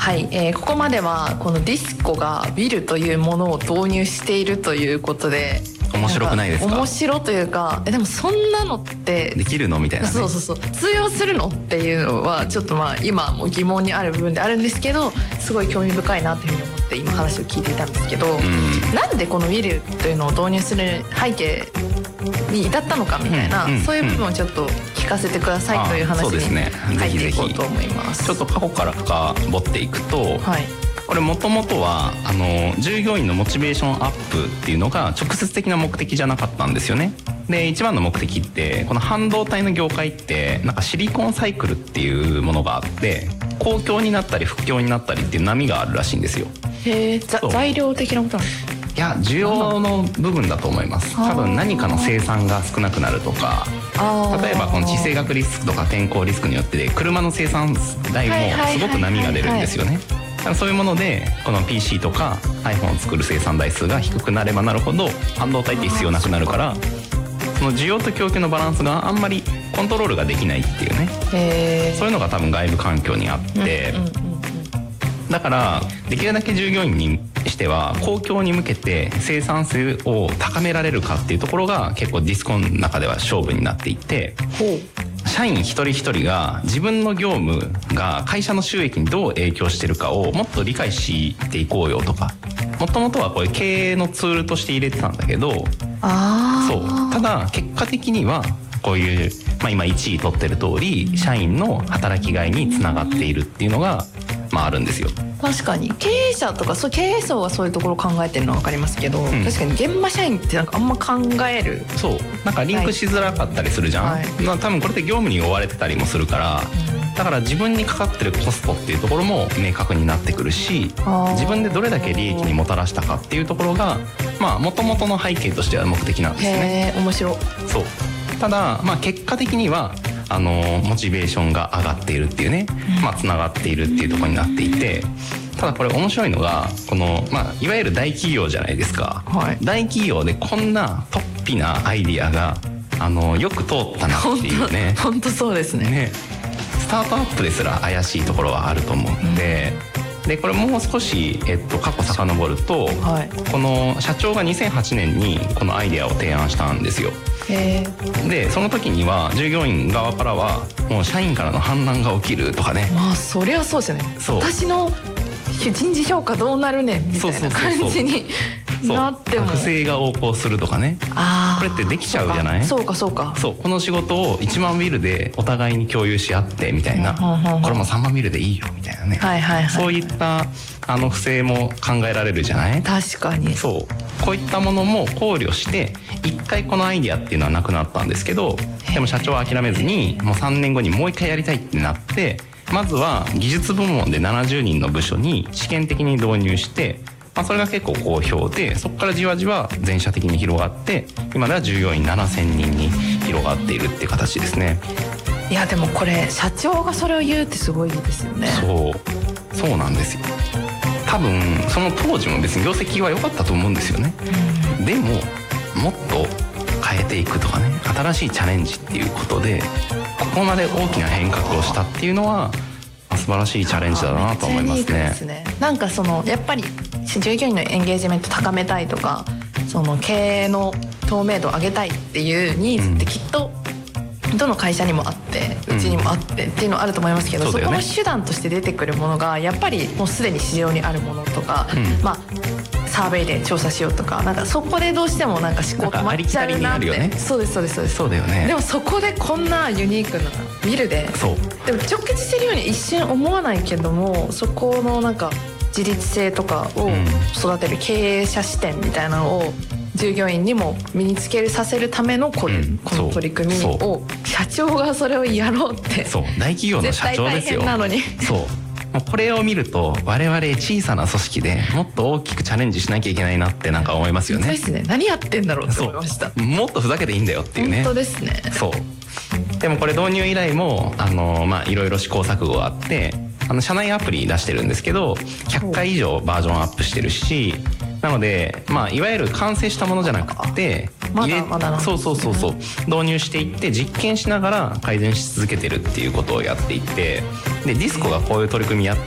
はい、ここまではこのディスコがビルというものを導入しているということで、 面白くないですか？ 面白というか、でもそんなのってできるのみたいなね。 そう通用するのっていうのはちょっと今も疑問にある部分であるんですけど、すごい興味深いなというふうに思って今話を聞いていたんですけど、なんでこのビルというのを導入する背景に至ったのかみたいな、そういう部分をちょっと聞かせてくださいという話に入っていこうと思います。 ちょっと過去から深掘っていくと、はい、これもともとは従業員のモチベーションアップっていうのが直接的な目的じゃなかったんですよね。で一番の目的ってこの半導体の業界ってなんかシリコンサイクルっていうものがあって、好況になったり不況になったりっていう波があるらしいんですよ。 へえ、材料的なことなんですか？ いや、需要の部分だと思います。多分何かの生産が少なくなるとか、例えばこの地政学リスクとか天候リスクによって車の生産台もすごく波が出るんですよね。そういうものでこの PC とか iPhone を作る生産台数が低くなればなるほど半導体って必要なくなるから、その需要と供給のバランスがあんまりコントロールができないっていうね、そういうのが多分外部環境にあって、だからできるだけ従業員にしては公共に向けて生産性を高められるかっていうところが結構ディスコの中では勝負になっていて、社員一人一人が自分の業務が会社の収益にどう影響してるかをもっと理解していこうよとか、もともとはこれ経営のツールとして入れてたんだけど、そうただ結果的にはこういう、今1位取ってる通り社員の働きがいにつながっているっていうのがあるんですよ。 確かに経営者とか経営層がそういうところを考えてるのは分かりますけど、確かに現場社員ってなんかあんま考える、 なんかリンクしづらかったりするじゃん、多分これって業務に追われてたりもするから、だから自分にかかってるコストっていうところも明確になってくるし、自分でどれだけ利益にもたらしたかっていうところが元々の背景としては目的なんですよね。 面白い。 そうただ結果的にはモチベーションが上がっているっていうね、つながっているっていうところになっていて、ただこれ面白いのがこの、いわゆる大企業じゃないですか、大企業でこんな突飛なアイディアがよく通ったなっていうね。 本当そうですね。 スタートアップですら怪しいところはあると思うんで、これもう少し、過去遡ると、この社長が2008年にこのアイデアを提案したんですよ。でその時には従業員側からはもう社員からの反乱が起きるとかね、 そりゃそうですよね。私の人事評価どうなるねんみたいな感じになっても、 不正が横行するとかね、これってできちゃうじゃない。 そうこの仕事を1万ビルでお互いに共有し合ってみたいな、これも3万ビルでいいよみたいなね、そういった不正も考えられるじゃない。 確かにこういったものも考慮して一回このアイディアっていうのはなくなったんですけど、でも社長は諦めずにもう3年後にもう一回やりたいってなって、まずは技術部門で70人の部署に試験的に導入して、それが結構好評で、そこからじわじわ全社的に広がって、今では従業員7000人に広がっているっていう形ですね。 いやでもこれ社長がそれを言うってすごいですよね。 そうなんですよ。多分その当時も別に業績は良かったと思うんですよね。でももっと変えていくとかね、新しいチャレンジっていうことでここまで大きな変革をしたっていうのは素晴らしいチャレンジだなと思いますね。 なんかやっぱり従業員のエンゲージメント高めたいとか、経営の透明度を上げたいっていうニーズってきっとどの会社にもあって、うちにもあってっていうのはあると思いますけど、そこの手段として出てくるものがやっぱりもうすでに市場にあるものとか、サーベイで調査しようとか、なんかそこでどうしてもなんか思考止まっちゃうなって。そうだよね。でもそこでこんなユニークなビルで、でも直結してるように一瞬思わないけども、そこのなんか自立性とかを育てる経営者視点みたいなのを従業員にも身につけさせるためのこの取り組みを、社長がそれをやろうって。 大企業の社長ですよ。 絶対大変なのに。 これを見ると我々小さな組織でもっと大きくチャレンジしなきゃいけないなってなんか思いますよね。 そうですね。何やってんだろうって思いました。 もっとふざけていいんだよっていうね。 本当ですね。 でもこれ導入以来もいろいろ試行錯誤があって、社内アプリ出してるんですけど100回以上バージョンアップしてるし、なのでいわゆる完成したものじゃなくてまだ導入していって実験しながら改善し続けてるっていうことをやっていて、でディスコがこういう取り組みやっ